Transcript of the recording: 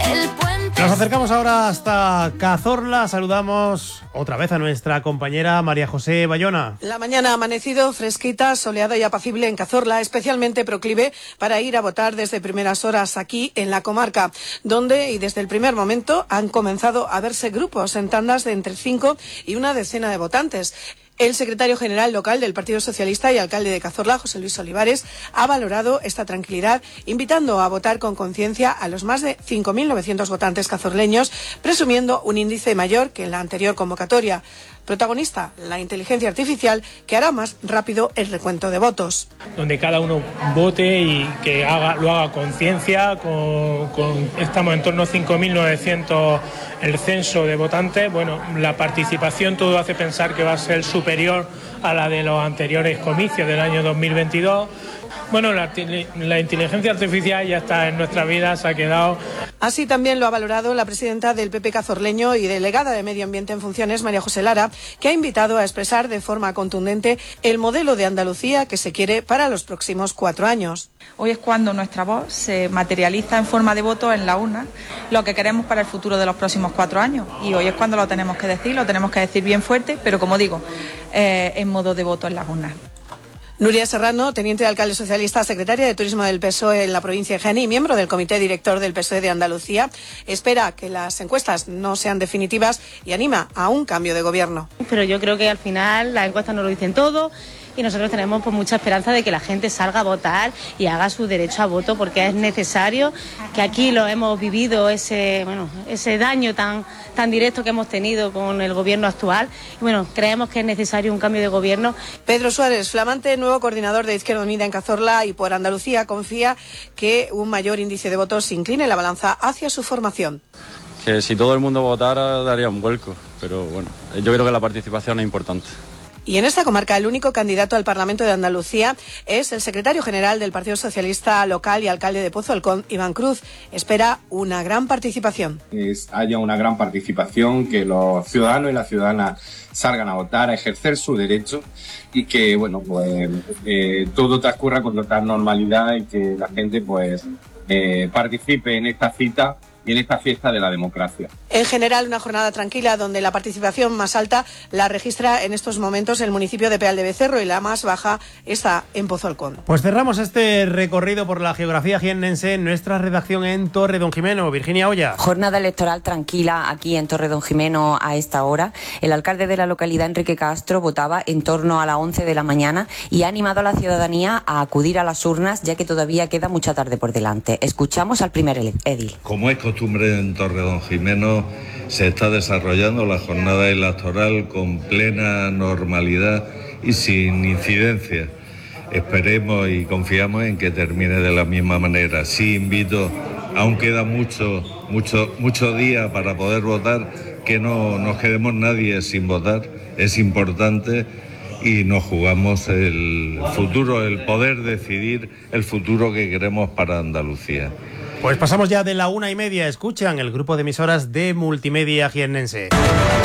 Nos acercamos ahora hasta Cazorla. Saludamos otra vez a nuestra compañera María José Bayona. La mañana ha amanecido fresquita, soleada y apacible en Cazorla, especialmente proclive para ir a votar desde primeras horas aquí en la comarca, donde y desde el primer momento han comenzado a verse grupos en tandas de entre 5 y una decena de votantes. El secretario general local del Partido Socialista y alcalde de Cazorla, José Luis Olivares, ha valorado esta tranquilidad, invitando a votar con conciencia a los más de 5.900 votantes cazorleños, presumiendo un índice mayor que en la anterior convocatoria. Protagonista, la inteligencia artificial, que hará más rápido el recuento de votos. Donde cada uno vote y que lo haga con conciencia, estamos en torno a 5.900 el censo de votantes. Bueno, la participación todo hace pensar que va a ser superior a la de los anteriores comicios del año 2022. Bueno, la inteligencia artificial ya está en nuestra vida, se ha quedado. Así también lo ha valorado la presidenta del PP cazorleño y delegada de Medio Ambiente en funciones, María José Lara, que ha invitado a expresar de forma contundente el modelo de Andalucía que se quiere para los próximos 4 años. Hoy es cuando nuestra voz se materializa en forma de voto en la urna, lo que queremos para el futuro de los próximos 4 años. Y hoy es cuando lo tenemos que decir bien fuerte, pero como digo, en modo de voto en la urna. Nuria Serrano, teniente de alcalde socialista, secretaria de Turismo del PSOE en la provincia de Jaén y miembro del comité director del PSOE de Andalucía, espera que las encuestas no sean definitivas y anima a un cambio de gobierno. Pero yo creo que al final las encuestas no lo dicen todo y nosotros tenemos pues mucha esperanza de que la gente salga a votar y haga su derecho a voto, porque es necesario, que aquí lo hemos vivido, ese daño tan directo que hemos tenido con el gobierno actual. Y bueno, creemos que es necesario un cambio de gobierno. Pedro Suárez, flamante nuevo coordinador de Izquierda Unida en Cazorla y por Andalucía, confía que un mayor índice de votos incline la balanza hacia su formación. Que si todo el mundo votara daría un vuelco, pero bueno, yo creo que la participación es importante. Y en esta comarca el único candidato al Parlamento de Andalucía es el secretario general del Partido Socialista local y alcalde de Pozo Alcón, Iván Cruz. Espera una gran participación. Haya una gran participación, que los ciudadanos y las ciudadanas salgan a votar, a ejercer su derecho y que todo transcurra con total normalidad y que la gente participe en esta cita y en esta fiesta de la democracia. En general, una jornada tranquila donde la participación más alta la registra en estos momentos el municipio de Peal de Becerro y la más baja está en Pozo Alcón. Pues cerramos este recorrido por la geografía jiennense en nuestra redacción en Torredonjimeno. Virginia Oya. Jornada electoral tranquila aquí en Torredonjimeno a esta hora. El alcalde de la localidad, Enrique Castro, votaba en torno a las 11 de la mañana y ha animado a la ciudadanía a acudir a las urnas, ya que todavía queda mucha tarde por delante. Escuchamos al primer edil. Como es costumbre en Torredonjimeno, se está desarrollando la jornada electoral con plena normalidad y sin incidencia. Esperemos y confiamos en que termine de la misma manera. Sí invito, aún queda mucho día para poder votar, que no nos quedemos nadie sin votar. Es importante y nos jugamos el futuro, el poder decidir el futuro que queremos para Andalucía. Pues pasamos ya de la 1:30. Escuchan el grupo de emisoras de Multimedia Jiennense.